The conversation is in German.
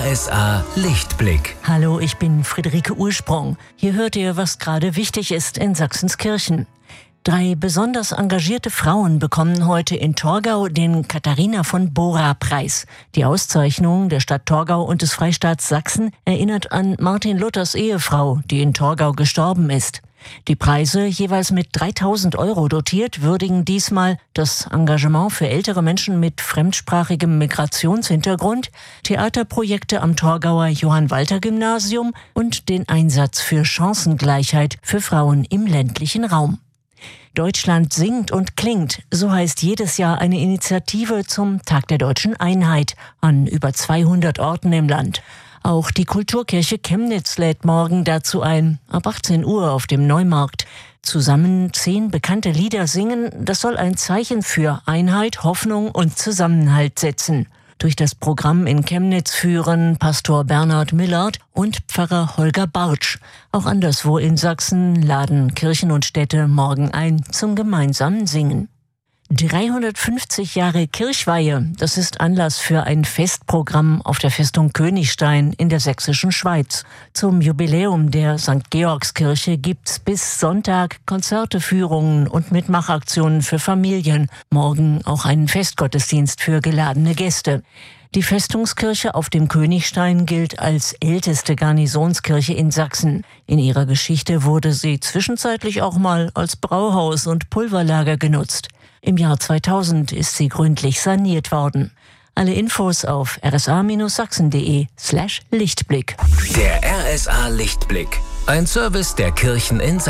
RSA Lichtblick. Hallo, ich bin Friederike Ursprung. Hier hört ihr, was gerade wichtig ist in Sachsens Kirchen. 3 besonders engagierte Frauen bekommen heute in Torgau den Katharina von Bora-Preis. Die Auszeichnung der Stadt Torgau und des Freistaats Sachsen erinnert an Martin Luthers Ehefrau, die in Torgau gestorben ist. Die Preise, jeweils mit 3.000 € dotiert, würdigen diesmal das Engagement für ältere Menschen mit fremdsprachigem Migrationshintergrund, Theaterprojekte am Torgauer Johann-Walter-Gymnasium und den Einsatz für Chancengleichheit für Frauen im ländlichen Raum. Deutschland singt und klingt, so heißt jedes Jahr eine Initiative zum Tag der deutschen Einheit an über 200 Orten im Land. Auch die Kulturkirche Chemnitz lädt morgen dazu ein, ab 18 Uhr auf dem Neumarkt. Zusammen 10 bekannte Lieder singen, das soll ein Zeichen für Einheit, Hoffnung und Zusammenhalt setzen. Durch das Programm in Chemnitz führen Pastor Bernhard Millard und Pfarrer Holger Bartsch. Auch anderswo in Sachsen laden Kirchen und Städte morgen ein zum gemeinsamen Singen. 350 Jahre Kirchweihe, das ist Anlass für ein Festprogramm auf der Festung Königstein in der sächsischen Schweiz. Zum Jubiläum der St. Georgskirche gibt's bis Sonntag Konzerte, Führungen und Mitmachaktionen für Familien. Morgen auch einen Festgottesdienst für geladene Gäste. Die Festungskirche auf dem Königstein gilt als älteste Garnisonskirche in Sachsen. In ihrer Geschichte wurde sie zwischenzeitlich auch mal als Brauhaus und Pulverlager genutzt. Im Jahr 2000 ist sie gründlich saniert worden. Alle Infos auf rsa-sachsen.de/Lichtblick. Der RSA Lichtblick. Ein Service der Kirchen in Sachsen.